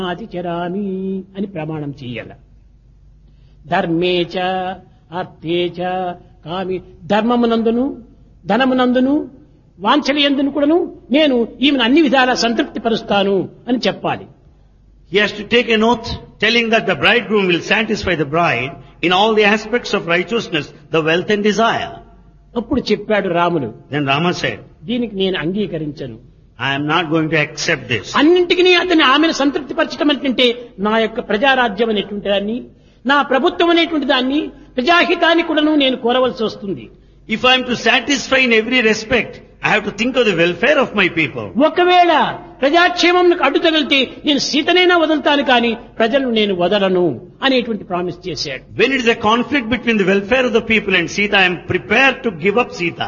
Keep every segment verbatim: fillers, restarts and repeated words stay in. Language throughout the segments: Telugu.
ఆచరామి అని ప్రమాణం చేయాల. ధర్మేచ అర్థేచ కామి, ధర్మమునందును ధనమునందును వాంఛనయందును కూడాను నేను ఈమెను అన్ని విధాలా సంతృప్తి పరుస్తాను అని చెప్పాలి. He has to take an oath telling that the bridegroom will satisfy the bride in all the aspects of righteousness, the wealth and desire. అప్పుడు చెప్పాడు రాముడు, Then Rama said, దీనికి నేను అంగీకరించను. I am not going to accept this. అన్నింటికి అతని ఆమెను సంతృప్తి పరచడం అంటే నా యొక్క ప్రజారాజ్యం అనేటువంటి దాన్ని, నా ప్రభుత్వం అనేటువంటి దాన్ని, ప్రజాహితాన్ని కూడాను నేను కోరవలసి వస్తుంది. If I am to satisfy in every respect, I have to think of the welfare of my people. ఒకవేళ ప్రజాక్షేమంకు అడ్డు తగిలితే నేను సీతనైనా వదులుతాను కానీ ప్రజలను నేను వదలను అనేటువంటి ప్రామిస్ చేశాడు. When it is a conflict between the welfare of the people and Sita, I am prepared to give up Sita.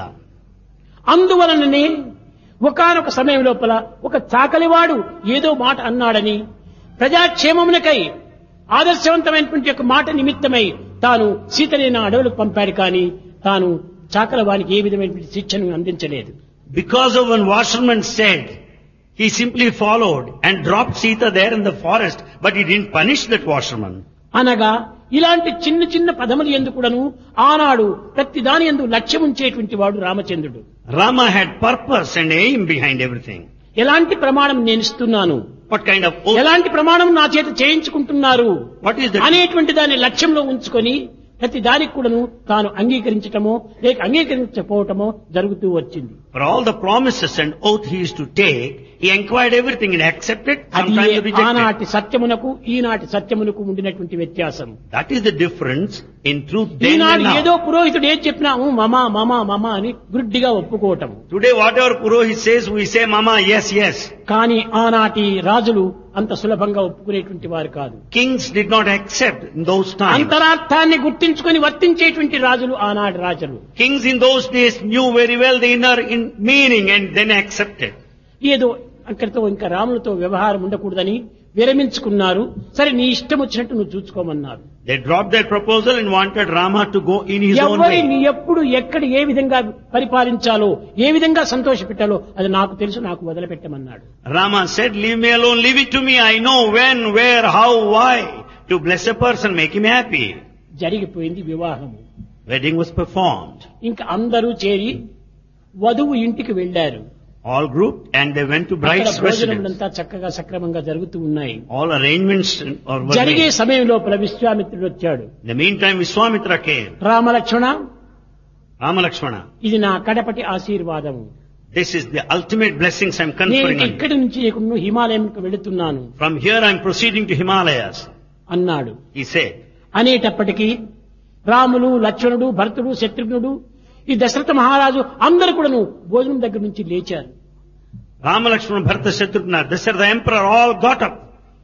అందువలననే ఒకానొక సమయం లోపల ఒక చాకలివాడు ఏదో మాట అన్నాడని ప్రజాక్షేమమునకై ఆదర్శవంతమైనటువంటి ఒక మాట నిమిత్తమై తాను సీతని నా అడవులకు పంపాడు కానీ తాను చాకలవానికి ఏ విధమైనటువంటి శిక్షను అందించలేదు. Because of one washerman said, he simply followed and dropped Sita there in the forest, but he didn't punish that washerman. అనగా ఇలాంటి చిన్న చిన్న పదములు యందు కూడాను ఆనాడు ప్రతి దాని యందు లక్ష్యం ఉంచేటువంటి వాడు రామచంద్రుడు. Rama had purpose and aim behind everything. ఎలాంటి ప్రమాణం నేను ఇస్తున్నాను, What kind of oath? ఎలాంటి ప్రమాణం నా చేత చేయించుకుంటున్నారు What is that? అనేటువంటి దాన్ని లక్ష్యంలో ఉంచుకొని ప్రతి దానికి కూడాను తాను అంగీకరించటమో లేక అంగీకరించకపోవటమో జరుగుతూ వచ్చింది. For all the promises and oath he used to take, he inquired everything and accepted, అది sometimes rejected. ఆనాటి సత్యమునకు ఈనాటి సత్యమునకు ఉండినటువంటి వ్యత్యాసం. That is the difference in truth then and Eenadu now. ఏదో పురోహితుడు ఏది చెప్పినా "ఊ, మమా మమా మమా అని గుడ్డిగా ఒప్పుకోవటం. Today whatever Purohit says, we say mama, yes, yes. కానీ ఆనాటి రాజులు అంత సులభంగా ఒప్పుకునేటువంటి వారు కాదు. Kings did not accept in those times. అంతరార్థాన్ని గుర్తించుకొని వర్తించేటువంటి రాజులు ఆనాటి రాజులు. Kings in those days knew very well the inner in meaning and then accepted. ఏదో అక్కడితో ఇంకా రాములతో వ్యవహారం ఉండకూడదని విరమించుకున్నారు. సరే నీ ఇష్టం వచ్చినట్టు నువ్వు చూసుకోమన్నారు. They dropped their proposal and wanted Rama to go in his own ఎవరిని way. ఎప్పుడు ఎక్కడ ఏ విధంగా పరిపాలించాలో ఏ విధంగా సంతోష పెట్టాలో అది నాకు తెలుసు, నాకు వదిలిపెట్టమన్నాడు. Rama said, leave me alone, leave it to me. I know when, where, how, why. To bless a person, make him happy. జరిగిపోయింది వివాహము. Wedding was performed. ఇంకా అందరూ చేరి వధువు ఇంటికి వెళ్లారు. All grouped and they went to bride's అక్కడ residence. భోజనములంతా చక్కగా సక్రమంగా జరుగుతూ ఉన్నాయి. All arrangements or were జరిగే made. సమయం లోపల విశ్వామిత్రుడు వచ్చాడు. In the meantime, Vishwamitra came. Ramalakshmana, Rama Lakshmana, ఇది నా కడపటి ఆశీర్వాదము. this is the ultimate blessings I am నేను conferring on you. ఇక్కడి నుంచి ఇప్పుడు హిమాలయంకు వెళుతున్నాను From here I am proceeding to Himalayas, అన్నాడు. he said. అనేటప్పటికీ రాములు, లక్ష్మణుడు, భరతుడు, శత్రుఘ్నుడు, ఈ దశరథ మహారాజు అందరూ కూడాను భోజనం దగ్గర నుంచి లేచారు. Rama Lakshmana, Bharata, Shatrughna, Dasharatha the emperor all got up.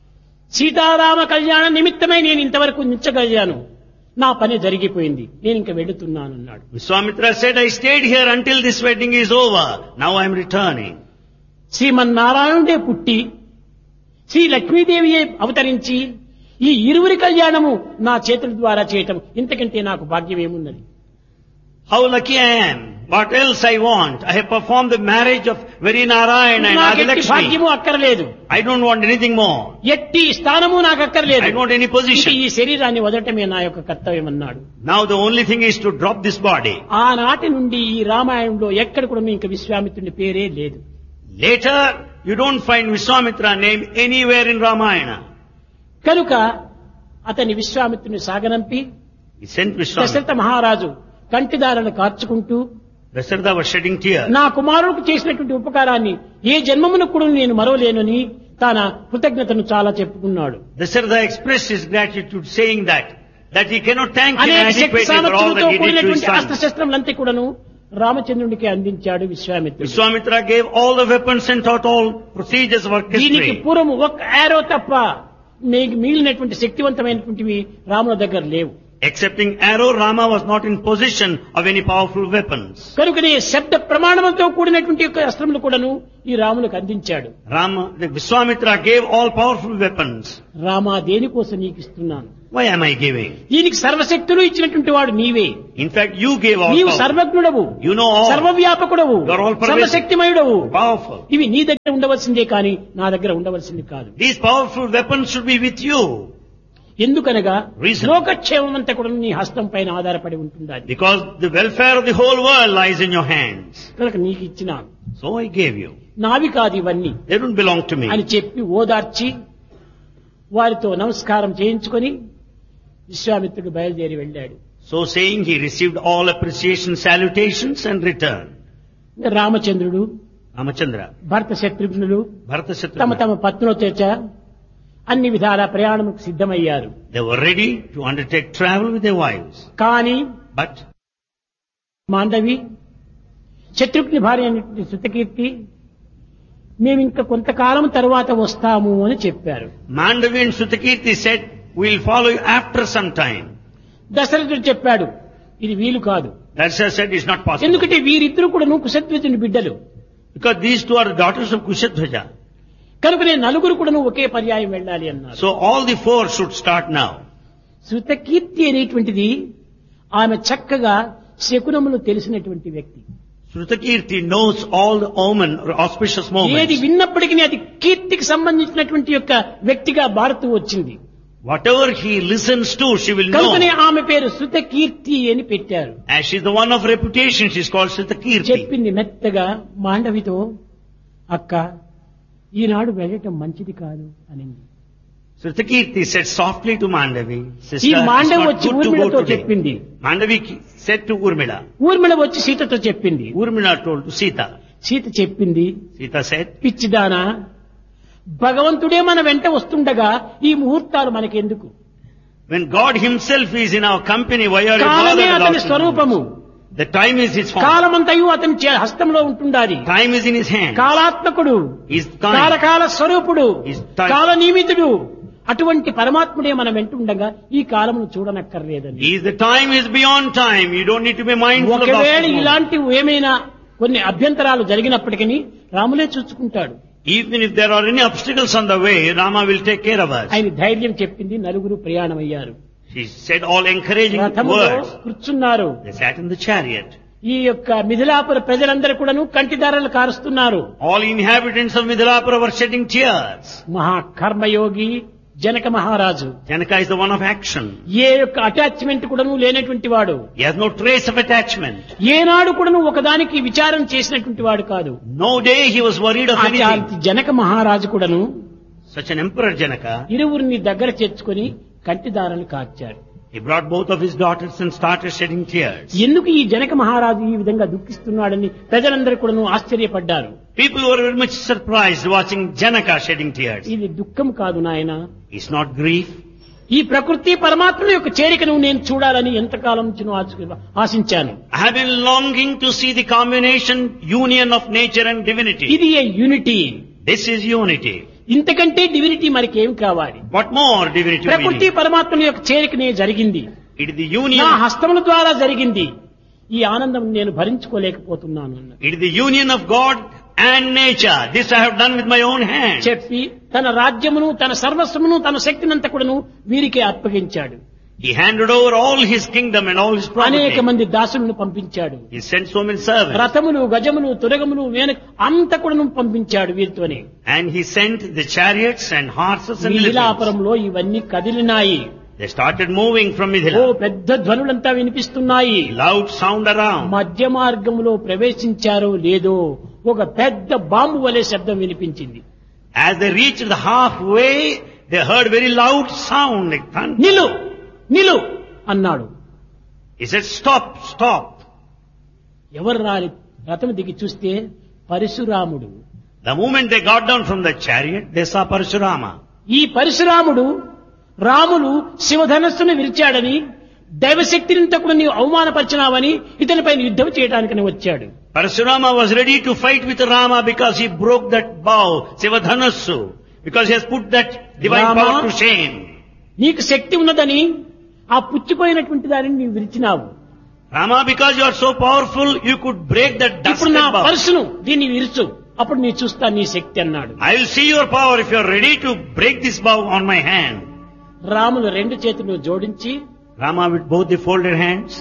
Sitarama కళ్యాణ నిమిత్తమై నేను ఇంతవరకు నిచ్చగలిగాను, నా పని జరిగిపోయింది, నేను ఇంక వెళుతున్నాను అన్నాడు. Vishwamitra said, I stayed here until this wedding is over. Now I am returning. శ్రీమన్నారాయణుడే పుట్టి శ్రీ లక్ష్మీదేవియే అవతరించి ఈ ఇరువురి కళ్యాణము నా చేతుల ద్వారా చేయటం ఇంతకంటే నాకు భాగ్యం ఏమున్నది? How lucky I am. What else I want? I have performed the marriage of very Narayana and నాకు ఎట్టి Adilakshmi. భాగ్యము అక్కర్లేదు, I don't want anything more. ఎట్టి స్థానము నాకు అక్కర్లేదు, I don't want any ఇక position. ఈ శరీరాన్ని వదలటమే నా యొక్క కర్తవ్యం అన్నాడు. Now the only thing is to drop this body. ఆనాటి నుండి ఈ రామాయణంలో ఎక్కడ కూడా ఇంకా విశ్వామిత్రుని పేరే లేదు. Later, you don't find Vishwamitra name anywhere in Ramayana. కనుక అతని విశ్వామిత్రుని సాగనంపి He sent Vishwamitra. దశరథ మహారాజు కంటిదారులను కార్చుకుంటూ Dasharatha was shedding tears. నా కుమారుడికి చేసినటువంటి ఉపకారాన్ని ఏ జన్మమును కూడా నేను మరవలేనని తన కృతజ్ఞతను చాలా చెప్పుకున్నాడు. Dasharatha expressed his gratitude saying that, that he cannot thank him అనేక శక్తి adequately for all సామర్థ్యంతో that he did to his కూడినటువంటి son. అస్త్రశస్త్రములంతా కూడాను రామచంద్రుడికి అందించాడు విశ్వామిత్రుడు. Vishwamitra gave all the weapons and taught all procedures of దీనికి orchestry. పూర్వం ఒక యారో తప్ప మీకు మిగిలినటువంటి శక్తివంతమైనటువంటివి రాముల దగ్గర లేవు. Excepting arrow, Rama was not in possession of any powerful weapons. కనుకనే శబ్ద ప్రమాణంతో కూడినటువంటి యొక్క అస్త్రములు కూడాను ఈ రాములకు అందించాడు. Rama, the Vishwamitra gave all powerful weapons. Rama దేనికోసం నీకు ఇస్తున్నాను? Why am I giving? దీనికి సర్వశక్తులు ఇచ్చినటువంటి వాడు నీవే. In fact, you gave all నీవు power. సర్వజ్ఞుడవు, You know all. సర్వవ్యాపకుడవు, You are all pervasive. సర్వశక్తిమయుడవు. Powerful. ఇవి నీ దగ్గర ఉండవలసిందే కానీ నా దగ్గర ఉండవలసింది కాదు. These powerful weapons should be with you. ఎందుకనగా Reason. లోకక్షేమం అంతా కూడా నీ హస్తం పైన ఆధారపడి ఉంటుంది. Because the welfare of the whole world lies in your hands. కనుక నీకు ఇచ్చినాను. So I gave you. నావి కాదు ఇవన్నీ They don't belong to me. అని చెప్పి ఓదార్చి వారితో నమస్కారం చేయించుకొని విశ్వామిత్రుడు బయలుదేరి వెళ్ళాడు. So saying, he received all appreciation, salutations and returned. రామచంద్రుడు, Ramachandra, భర్త శత్రుఘ్నులు Bharata తమ Shatrugna, తమ పత్నులతో అన్ని విధాల ప్రయాణముకు సిద్ధమయ్యారు. they were ready to undertake travel with their wives. కానీ But మాండవి శత్రుఘ్ని భార్య అయినటువంటి శృతకీర్తి మేము ఇంకా కొంతకాలం తరువాత వస్తాము అని చెప్పారు. Mandavi and Sutakirti said, we'll follow you after some time. దశరథుడు చెప్పాడు ఇది వీలు కాదు. Darsha said, it's not possible. ఎందుకంటే వీరిద్దరు కూడా కుశధ్వజుని బిడ్డలు Because these two are the daughters of Kushadhwaja. కనుక నేను నలుగురు కూడా ఒకే పర్యాయం వెళ్ళాలి అన్నారు. So all the four should start now. Shrutakirti అనేటువంటిది ఆమె చక్కగా శకునములు తెలిసినటువంటి వ్యక్తి. Shrutakirti knows all the omen or auspicious ఏది moments. విన్నప్పటికీ అది కీర్తికి సంబంధించినటువంటి యొక్క వ్యక్తిగా మారుతూ వచ్చింది. Whatever he listens to, she will కనుకనే know. ఆమె పేరు శృతకీర్తి అని పెట్టారు. As she's the one of reputation, she's called Shrutakirti. చెప్పింది మెత్తగా మాండవితో, అక్క ఈనాడు వెళ్ళటం మంచిది కాదు అనింది. Shrutakirti said softly to Mandavi, ఈ sister, it's మాండవి not వచ్చి good to ఊర్మిళతో go today. చెప్పింది. Mandavi said to Urmila. Urmila వచ్చి సీతతో చెప్పింది. Urmila told to Sita. Sita చెప్పింది, Sita said, పిచ్చిదానా భగవంతుడే మన వెంట వస్తుండగా ఈ ముహూర్తాలు మనకెందుకు? when God himself is in our company, why are you కాలమే bothered అతని about స్వరూపము. it? The time is his form. కాలమంతయు అతని చే- హస్తంలో ఉంటుండాలి. Time is in his hand. కాలాత్మకుడు, He's time. కాలకాల స్వరూపుడు, He's time. కాల నియమితుడు. అటువంటి పరమాత్ముడే మన వెంటుండగా ఈ కాలమును చూడనక్కర్లేదని. He is the time is beyond time. You don't need to be mindful of ఒకవేళ that. ఇలాంటి ఏమైనా కొన్ని అభ్యంతరాలు జరిగినప్పటికీ రాములే చూసుకుంటాడు. Even if there are any obstacles on the way, Rama will take care of us. ఆయన ధైర్యం చెప్పింది. నలుగురు ప్రయాణమయ్యారు. She said all encouraging రథములో words. కూర్చున్నారు. They sat in the chariot. ఈ యొక్క మిథిలాపుర ప్రజలందరూ కూడాను కంటిదారలు కారుస్తున్నారు. All inhabitants of Midilapura were shedding tears. మహాకర్మయోగి Janaka మహారాజు Janaka is the one of action. ఏ యొక్క అటాచ్మెంట్ కూడాను లేనటువంటి వాడు, He has no trace of attachment. ఏనాడు కూడాను ఒకదానికి విచారం చేసినటువంటి వాడు కాదు. No day he was worried of anything. అట్లాంటి జనక మహారాజు కూడాను Such an emperor Janaka, ఇరువురిని దగ్గర చేర్చుకొని కంటిదారలు కార్చారు. he brought both of his daughters and started shedding tears. ఎందుకు ఈ జనక మహారాజు ఈ విధంగా దుఃఖిస్తున్నాడని ప్రజలందరూ కూడాను ఆశ్చర్యపడ్డారు. People were very much surprised watching Janaka shedding tears. ఇది దుఃఖం కాదు నాయన, It's not grief. ఈ ప్రకృతి పరమాత్మ యొక్క చేరికను నేను చూడాలని ఎంతకాలం నుంచి ఆశ- ఆశించాను. I have been longing to see the combination, union of nature and divinity. ఇది ఏ యూనిటీ. This is unity. ఇంతకంటే డివినిటీ మనకేం కావాలి? What more divinity we ప్రకృతి need? పరమాత్మల యొక్క చేరికనే జరిగింది. It is the నా union. హస్తముల ద్వారా జరిగింది. ఈ ఆనందం నేను భరించుకోలేకపోతున్నాను అన్న It is the union of God and nature. This I have done with my own hands. చెప్పి తన రాజ్యమును తన సర్వస్వమును తన శక్తినంతా కూడాను వీరికే అప్పగించాడు. He handed over all his kingdom and all his అనేక property. మంది దాసులను పంపించాడు. He sent so many servants. రథములు గజములు తురగములు వేన అంత కూడాను పంపించాడు వీరితోనే. And he sent the chariots and horses and elephants. మిథిలాపురంలో ఇవన్నీ కదిలినాయి. They started moving from oh Mithila. పెద్ద ధ్వనులంతా వినిపిస్తున్నాయి. Loud sound around. మధ్య మార్గంలో ప్రవేశించారో లేదో ఒక పెద్ద బాంబు వలె శబ్దం వినిపించింది. As they reached the halfway, they heard very loud sound like thunder. నిలు నిలు అన్నాడు. He said, stop, stop. ఎవరు రాలి రథం దిగి చూస్తే పరశురాముడు. The moment they got down from the chariot, they saw Parashurama. ఈ పరశురాముడు రాములు శివధనస్సును విరిచాడని దైవశక్తిని కూడా నీవు అవమానపరిచినావని ఇతనిపై యుద్ధం చేయడానికని వచ్చాడు. Parashurama was ready to fight with Rama because he broke that bow, Sivadhanassu, because he has put that divine Rama, power to shame. నీకు శక్తి ఉన్నదని ఆ పుచ్చిపోయినటువంటి దానిని నీవు విరిచినావు. Rama, because you are so powerful, you could break that dust ఇప్పుడు నా bow. పర్సును దీన్ని విరుచు, అప్పుడు నీ చూస్తా నీ శక్తి అన్నాడు. I will see your power if you are ready to break this bow on my hand. Ramulu రెండు చేతులు జోడించి, Rama with both the folded hands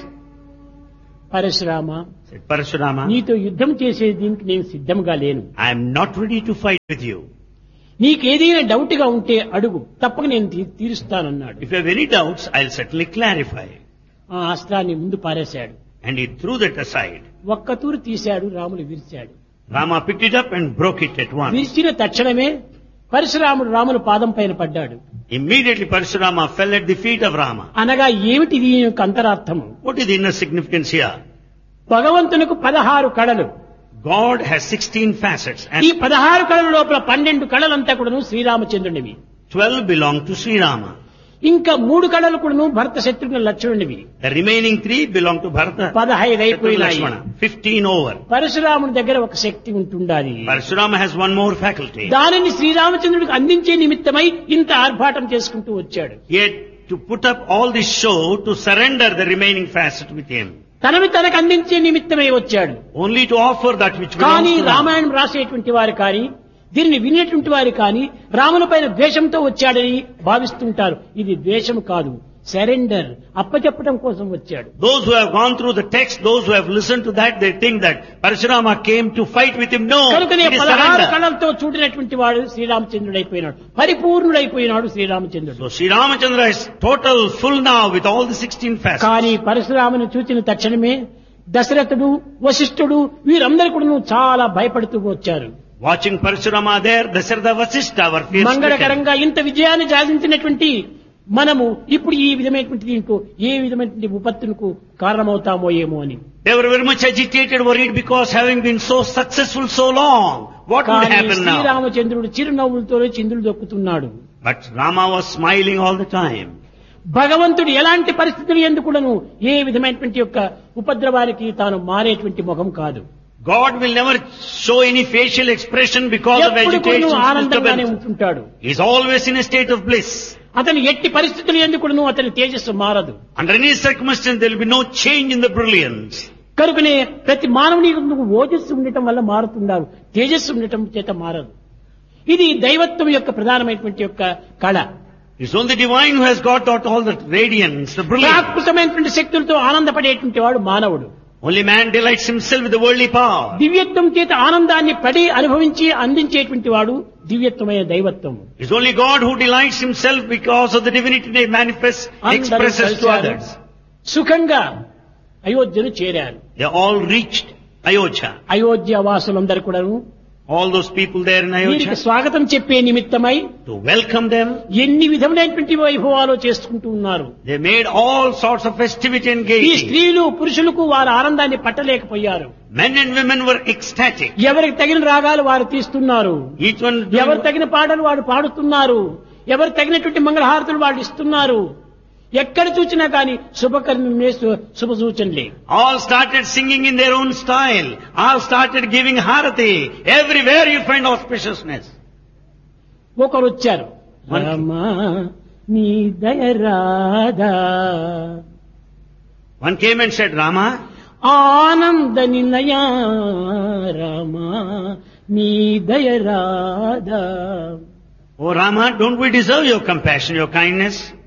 Parashurama, said, Parashurama, నీతో యుద్ధం చేసే దీనికి నేను సిద్ధంగా లేను. I am not ready to fight with you. నీకేదైనా డౌట్ గా ఉంటే అడుగు, తప్పక నేను తీ- తీరుస్తానన్నాడు. If you have any doubts, I will certainly clarify. ఆ అస్త్రాన్ని ముందు పారేశాడు. And he threw that aside. ఒక్క తూరు తీశాడు, Ramulu విరిచాడు. Rama picked it up and broke it at once. విరిచిన తక్షణమే పరశురాముడు రాముల పాదం పైన పడ్డాడు. Immediately Parashurama fell at the feet of Rama. అనగా ఏమిటి దీని యొక్క అంతరార్థము? What is the inner significance here? భగవంతునికి పదహారు కళలు. God has sixteen facets and ఈ పదహారు కళల లోపల పన్నెండు కళలంతా కూడాను శ్రీరామచంద్రునివి. twelve belong to Sri Rama. ఇంకా మూడు కళలు కూడాను భరత Shatrughna లక్ష్మణునివి. The remaining three belong to Bharata, పదహైదు Shatrugna, అయిపోయినాయి. Lakshmana. Fifteen over. పరశురాముని దగ్గర ఒక శక్తి ఉంటుండాలి. Parashurama has one more faculty. దానిని శ్రీరామచంద్రుడికి అందించే నిమిత్తమై ఇంత ఆర్భాటం చేసుకుంటూ వచ్చాడు. Yet to put up all this show to surrender the remaining facet with him. తనను తనకు అందించే నిమిత్తమై వచ్చాడు. Only to offer that which కానీ belongs to Rama. రామాయణం రాసేటువంటి వారు కానీ దీనిని వినేటువంటి వారు కానీ రాముల పైన ద్వేషంతో వచ్చాడని భావిస్తుంటారు. ఇది ద్వేషం కాదు, సరెండర్, అప్పచెప్పడం కోసం వచ్చాడు. Those who have gone through the text, those who have listened to that, they think that Parashurama came to fight with him. No, కనుకనే it is పదహారు surrender. కళలతో చూడినటువంటి వాడు శ్రీరామచంద్రుడు అయిపోయినాడు, పరిపూర్ణుడైపోయినాడు శ్రీరామచంద్రుడు. So Sri Ramachandra is total, full now with all the sixteen facets. కానీ పరశురామును చూచిన తక్షణమే దశరథుడు, వశిష్ఠుడు వీరందరూ కూడా చాలా భయపడుతూ వచ్చారు. Watching Parashurama there, Dasharatha Vasishtha were fear stricken. మంగళకరంగా ఇంత విజయాన్ని సాధించినటువంటి మనము ఇప్పుడు ఈ విధమైనటువంటి దీనికి ఏ విధమైనటువంటి విపత్తులకు కారణమవుతామో ఏమో అని. They were very much agitated, worried because having been so successful so long, what would కానీ happen now? శ్రీరామచంద్రుడు చిరునవ్వులతో చిందులు దొక్కుతున్నాడు. But Rama was smiling all the time. భగవంతుడు ఎలాంటి పరిస్థితులు ఎందుకును ఏ విధమైనటువంటి యొక్క ఉపద్రవానికి తాను మారేటువంటి ముఖం కాదు. God will never show any facial expression because of ఎప్పుడు agitation కూడా and ఆనందంగానే disturbance. ఉంటుంటాడు. He is always in a state of bliss. అతను ఎట్టి పరిస్థితులు ఎందుకును అతని తేజస్సు మారదు. Under any circumstance, there will be no change in the brilliance. కనుకనే ప్రతి మానవుని ఓజస్సు ఉండటం వల్ల మారుతున్నారు, తేజస్సు ఉండటం చేత మారదు. ఇది దైవత్వం యొక్క ప్రధానమైనటువంటి యొక్క కళ. It's only the divine who has got out all the radiance, the brilliance. ప్రాకృతమైనటువంటి శక్తులతో ఆనందపడేటువంటి వాడు మానవుడు. Only man delights himself with the worldly power. దివ్యత్వం చేత ఆనందాన్ని పడి అనుభవించి అందించేటువంటి వాడు దివ్యత్వమైన దైవత్వం. It's only God who delights himself because of the divinity they manifest, expresses to others. సుఖంగా అయోధ్యను చేరారు. They all reached Ayodhya. Ayodhya వాసులందరూ కూడా All those people there in వీరికి Ayodhya, స్వాగతం చెప్పే నిమిత్తమై to welcome them, ఎన్ని విధములైనటువంటి వైభవాలు చేసుకుంటూ ఉన్నారు. they made all sorts of festivity and ఈ gaiety. స్త్రీలు పురుషులకు వారి ఆనందాన్ని పట్టలేకపోయారు. Men and women were ecstatic. ఎవరికి తగిన రాగాలు వారు తీస్తున్నారు, Each one ఎవరు doing, తగిన పాటలు వాడు పాడుతున్నారు, ఎవరు తగినటువంటి మంగళహారతులు వాళ్ళు ఇస్తున్నారు. ఎక్కడ చూసినా కానీ శుభకర్మే శుభ సూచనలే. all started singing in their own style. All started giving harati. Everywhere you find auspiciousness. ఒకరు వచ్చారు, రామా నీ దయ Radha, One came and said, Rama, ఆనంద నిలయా రామా నీ దయ Radha. oh Rama, don't we deserve your compassion, your kindness?